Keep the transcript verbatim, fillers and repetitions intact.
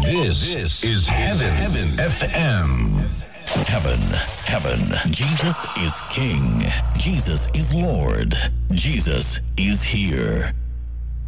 This, this is Heaven, Heaven F M. Heaven, heaven. Jesus is King. Jesus is Lord. Jesus is here.